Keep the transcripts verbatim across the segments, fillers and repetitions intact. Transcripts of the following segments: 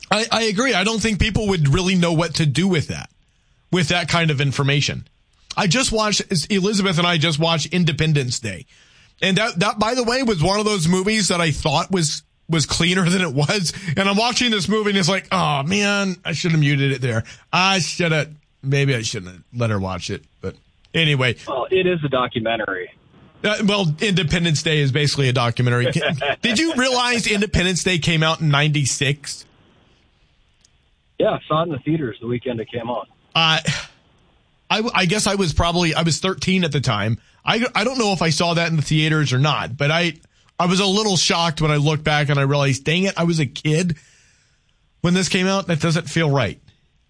I, I agree. I don't think people would really know what to do with that, with that kind of information. I just watched, Elizabeth and I just watched Independence Day. And that, that, by the way, was one of those movies that I thought was, was cleaner than it was. And I'm watching this movie and it's like, oh man, I should have muted it there. I should have, maybe I shouldn't have let her watch it. But anyway. Well, it is a documentary. Uh, well, Independence Day is basically a documentary. Did you realize Independence Day came out in ninety-six? Yeah, I saw it in the theaters the weekend it came out. Uh, I, I guess I was probably, I was thirteen at the time. I, I don't know if I saw that in the theaters or not, but I, I was a little shocked when I looked back and I realized, dang it, I was a kid when this came out. That doesn't feel right.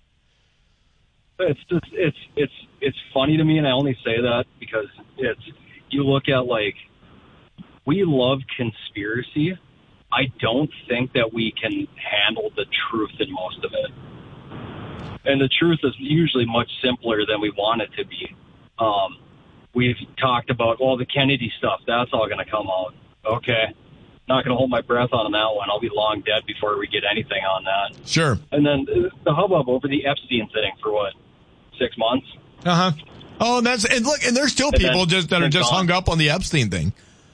It's just, it's, it's, it's funny to me, and I only say that because it's, you look at, like, we love conspiracy. I don't think that we can handle the truth in most of it. And the truth is usually much simpler than we want it to be. Um, we've talked about, well, the Kennedy stuff, that's all going to come out. Okay. Not going to hold my breath on that one. I'll be long dead before we get anything on that. Sure. And then the hubbub over the Epstein thing for what, six months? Uh-huh. Oh, and that's, and look, and there's still and people then, just that are just gone. hung up on the Epstein thing.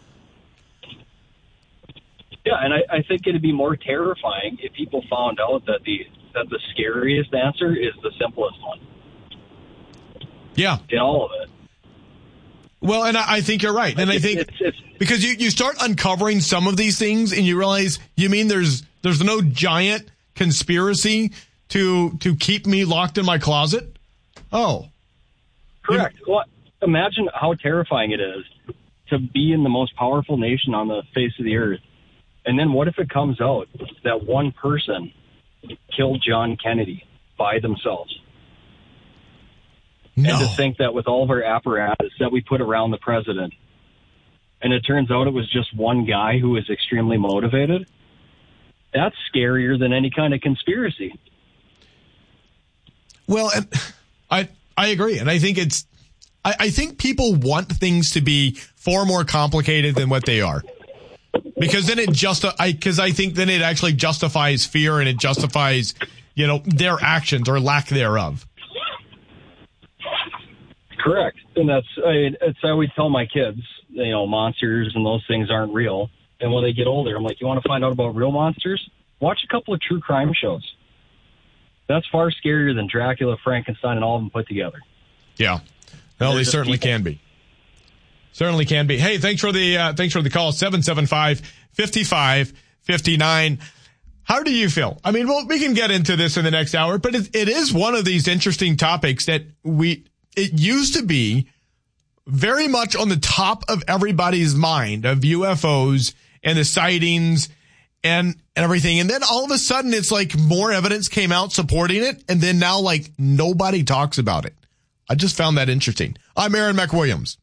Yeah, and I, I think it'd be more terrifying if people found out that the that the scariest answer is the simplest one. Yeah. In all of it. Well, and I, I think you're right. And I think it's, it's, because you, you start uncovering some of these things and you realize, you mean there's there's no giant conspiracy to to keep me locked in my closet? Oh. Correct. Well, imagine how terrifying it is to be in the most powerful nation on the face of the earth. And then what if it comes out that one person killed John Kennedy by themselves? No. And to think that with all of our apparatus that we put around the president, and it turns out it was just one guy who was extremely motivated, that's scarier than any kind of conspiracy. Well, and I I agree. And I think it's, I, I think people want things to be far more complicated than what they are. Because then it just, I, because I think then it actually justifies fear and it justifies, you know, their actions or lack thereof. Correct. And that's, I, it's, I always tell my kids, you know, monsters and those things aren't real. And when they get older, I'm like, you want to find out about real monsters? Watch a couple of true crime shows. That's far scarier than Dracula, Frankenstein, and all of them put together. Yeah. Well, They're they certainly people. can be. Certainly can be. Hey, thanks for the uh, thanks for the call. seven seven five, five five five nine. How do you feel? I mean, well, we can get into this in the next hour, but it, it is one of these interesting topics that we, it used to be very much on the top of everybody's mind of U F Os and the sightings and, and everything. And then all of a sudden it's like more evidence came out supporting it. And then now like nobody talks about it. I just found that interesting. I'm Aaron McWilliams.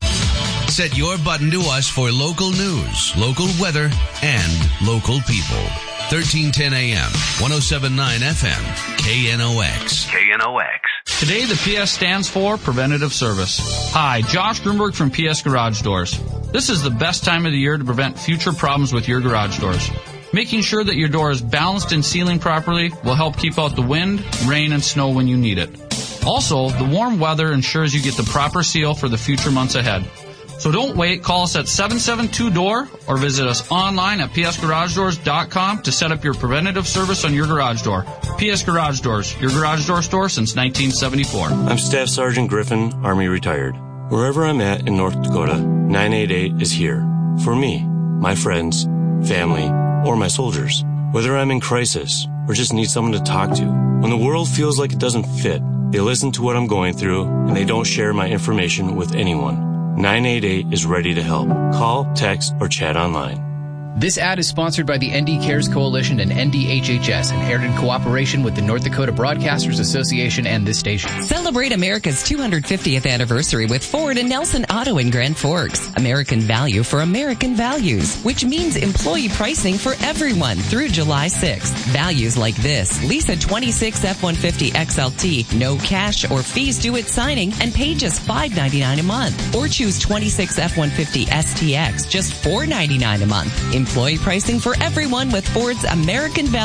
Set your button to us for local news, local weather, and local people. thirteen ten A M, ten seventy-nine F M, K N O X. K N O X. Today, the P S stands for Preventative Service. Hi, Josh Grunberg from P S Garage Doors. This is the best time of the year to prevent future problems with your garage doors. Making sure that your door is balanced and sealing properly will help keep out the wind, rain, and snow when you need it. Also, the warm weather ensures you get the proper seal for the future months ahead. So don't wait. Call us at seven seven two D O O R or visit us online at p s garage doors dot com to set up your preventative service on your garage door. P S Garage Doors, your garage door store since nineteen seventy-four. I'm Staff Sergeant Griffin, Army retired. Wherever I'm at in North Dakota, nine eight eight is here. For me, my friends, family, or my soldiers. Whether I'm in crisis or just need someone to talk to. When the world feels like it doesn't fit, they listen to what I'm going through and they don't share my information with anyone. nine eight eight is ready to help. Call, text, or chat online. This ad is sponsored by the N D Cares Coalition and N D H H S and aired in cooperation with the North Dakota Broadcasters Association and this station. Celebrate America's two hundred fiftieth anniversary with Ford and Nelson Auto in Grand Forks. American value for American values, which means employee pricing for everyone through July sixth. Values like this: lease a twenty-six F one fifty X L T, no cash or fees due at signing, and pay just five ninety-nine a month. Or choose twenty-six F one fifty S T X, just four ninety-nine a month. Employee pricing for everyone with Ford's American value.